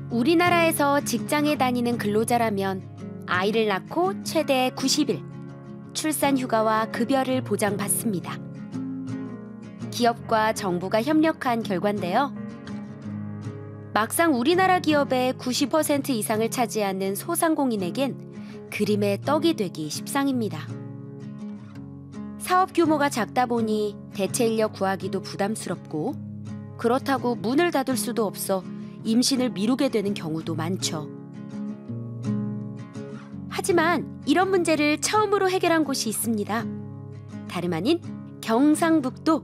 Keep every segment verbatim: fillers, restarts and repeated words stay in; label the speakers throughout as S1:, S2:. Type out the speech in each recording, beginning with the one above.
S1: 우리나라에서 직장에 다니는 근로자라면 아이를 낳고 최대 구십 일, 출산 휴가와 급여를 보장받습니다. 기업과 정부가 협력한 결과인데요. 막상 우리나라 기업의 구십 퍼센트 이상을 차지하는 소상공인에겐 그림의 떡이 되기 십상입니다. 사업 규모가 작다 보니 대체 인력 구하기도 부담스럽고, 그렇다고 문을 닫을 수도 없어 임신을 미루게 되는 경우도 많죠. 하지만 이런 문제를 처음으로 해결한 곳이 있습니다. 다름 아닌 경상북도.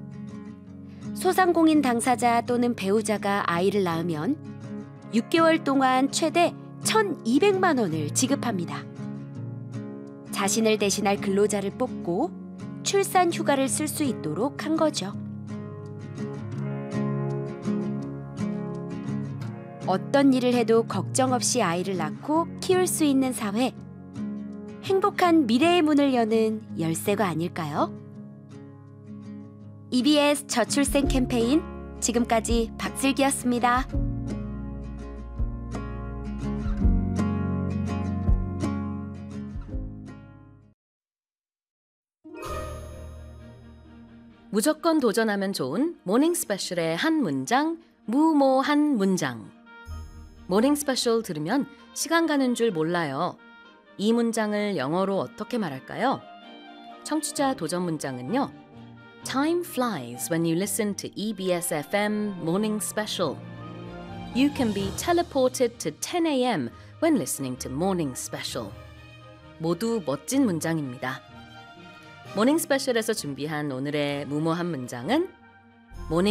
S1: 소상공인 당사자 또는 배우자가 아이를 낳으면 육 개월 동안 최대 천이백만 원을 지급합니다. 자신을 대신할 근로자를 뽑고 출산 휴가를 쓸 수 있도록 한 거죠. 어떤 일을 해도 걱정 없이 아이를 낳고 키울 수 있는 사회. 행복한 미래의 문을 여는 열쇠가 아닐까요? 이비에스 저출생 캠페인, 지금까지 박슬기였습니다.
S2: 무조건 도전하면 좋은 모닝 스페셜의 한 문장, 무모한 문장. 모닝 스페셜 들으면 시간 가는 줄 몰라요. 이 문장을 영어로 어떻게 말할까요? 청취자 도전 문장은요. Time flies when you listen to 이비에스 에프엠 Morning Special. You can be teleported to ten a.m. when listening to Morning Special. 모두 멋진 문장입니다. 모닝 스페셜에서 준비한 오늘의 무모한 문장은 모닝